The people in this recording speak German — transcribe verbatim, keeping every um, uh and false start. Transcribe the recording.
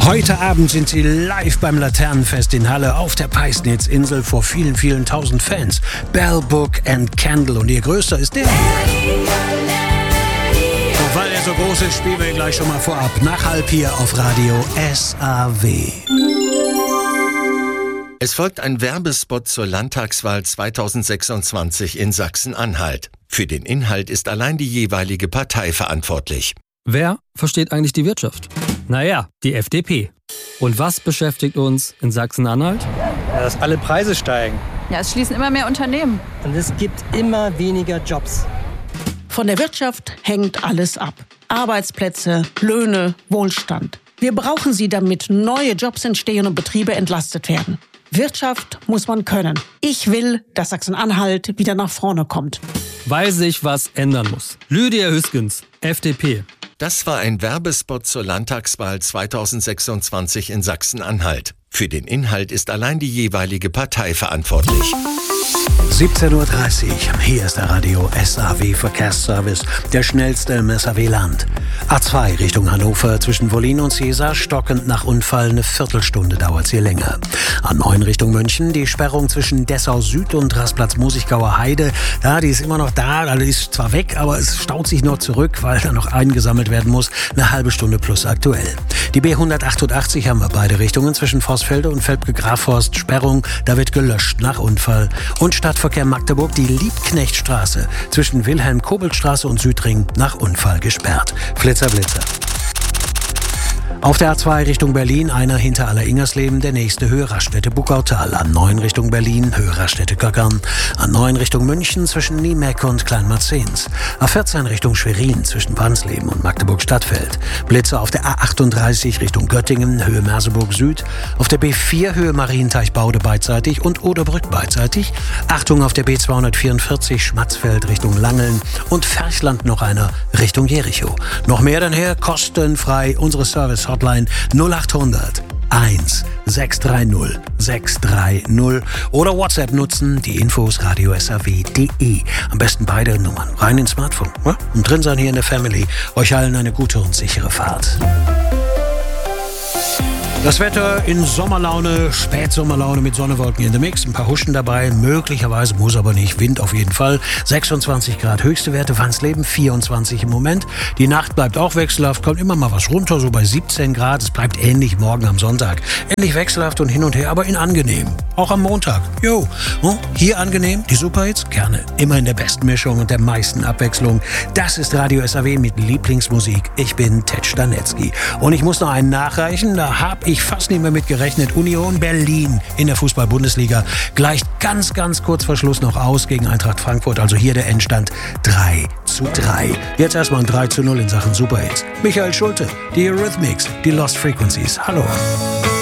Heute Abend sind sie live beim Laternenfest in Halle auf der Peisnitz-Insel vor vielen, vielen tausend Fans. Bell, Book and Candle. Und ihr größter ist der hier. Und weil er so groß ist, spielen wir ihn gleich schon mal vorab. Nach halb hier auf Radio S A W. Es folgt ein Werbespot zur Landtagswahl zweitausendsechsundzwanzig in Sachsen-Anhalt. Für den Inhalt ist allein die jeweilige Partei verantwortlich. Wer versteht eigentlich die Wirtschaft? Naja, die F D P. Und was beschäftigt uns in Sachsen-Anhalt? Ja, dass alle Preise steigen. Ja, es schließen immer mehr Unternehmen. Und es gibt immer weniger Jobs. Von der Wirtschaft hängt alles ab. Arbeitsplätze, Löhne, Wohlstand. Wir brauchen sie, damit neue Jobs entstehen und Betriebe entlastet werden. Wirtschaft muss man können. Ich will, dass Sachsen-Anhalt wieder nach vorne kommt. Weil sich was ändern muss. Lydia Hüskens, F D P. Das war ein Werbespot zur Landtagswahl zweitausendsechsundzwanzig in Sachsen-Anhalt. Für den Inhalt ist allein die jeweilige Partei verantwortlich. siebzehn Uhr dreißig, hier ist der Radio S A W Verkehrsservice, der schnellste im S A W-Land. A zwei Richtung Hannover zwischen Wollin und Cäsar, stockend nach Unfall, eine Viertelstunde dauert sie länger. A neun Richtung München, die Sperrung zwischen Dessau Süd und Rastplatz Musigauer Heide, ja, die ist immer noch da, also ist zwar weg, aber es staut sich noch zurück, weil da noch eingesammelt werden muss, eine halbe Stunde plus aktuell. Die B hundertachtundachtzig haben wir beide Richtungen zwischen Vorsfelde und Velpke-Grafhorst, Sperrung, da wird gelöscht nach Unfall. Und Stadtverkehr Magdeburg, die Liebknechtstraße zwischen Wilhelm-Kobelt-Straße und Südring nach Unfall gesperrt. Flitzer, Blitzer. Auf der A zwei Richtung Berlin, einer hinter Aller-Ingersleben, der nächste Höhe Raststätte Buckautal. A neun Richtung Berlin, Höhe Raststätte Köckern. A neun Richtung München zwischen Niemeck und Kleinmarzens. A vierzehn Richtung Schwerin zwischen Wansleben und Magdeburg-Stadtfeld. Blitzer auf der A achtunddreißig Richtung Göttingen, Höhe Merseburg Süd. Auf der B vier Höhe Marienteich-Baude beidseitig und Oderbrück beidseitig. Achtung auf der B zweihundertvierundvierzig Schmatzfeld Richtung Langeln und Ferchland noch einer Richtung Jericho. Noch mehr dann her, kostenfrei, unsere Service Hotline null achthundert eins sechs drei null sechs drei null oder WhatsApp nutzen, die Infos radio s a w punkt d e. Am besten beide Nummern, rein ins Smartphone, ja? Und drin sein hier in der Family. Euch allen eine gute und sichere Fahrt. Das Wetter in Sommerlaune, Spätsommerlaune mit Sonnewolken in the Mix, ein paar Huschen dabei, möglicherweise, muss aber nicht, Wind auf jeden Fall, sechsundzwanzig Grad höchste Werte, Wansleben vierundzwanzig im Moment, die Nacht bleibt auch wechselhaft, kommt immer mal was runter, so bei siebzehn Grad, es bleibt ähnlich morgen am Sonntag, ähnlich wechselhaft und hin und her, aber in angenehm, auch am Montag, jo, hier angenehm, die Superhits, gerne, immer in der besten Mischung und der meisten Abwechslung, das ist Radio S A W mit Lieblingsmusik, ich bin Ted Stanetzky und ich muss noch einen nachreichen, da hab ich fast nicht mehr mit gerechnet. Union Berlin in der Fußball-Bundesliga gleicht ganz, ganz kurz vor Schluss noch aus gegen Eintracht Frankfurt. Also hier der Endstand drei zu drei. Jetzt erstmal ein drei zu null in Sachen Superhits. Michael Schulte, die Eurythmics, die Lost Frequencies. Hallo.